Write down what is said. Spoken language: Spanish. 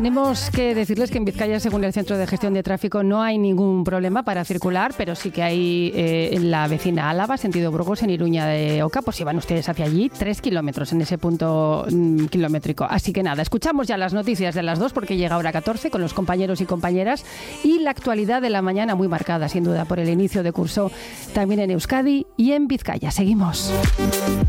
Tenemos que decirles que en Vizcaya, según el Centro de Gestión de Tráfico, no hay ningún problema para circular, pero sí que hay en la vecina Álava, sentido Burgos, en Iruña de Oca, pues si van ustedes hacia allí, 3 kilómetros en ese punto kilométrico. Así que nada, escuchamos ya las noticias de las 2 porque llega hora 14 con los compañeros y compañeras y la actualidad de la mañana muy marcada, sin duda, por el inicio de curso también en Euskadi y en Vizcaya. Seguimos.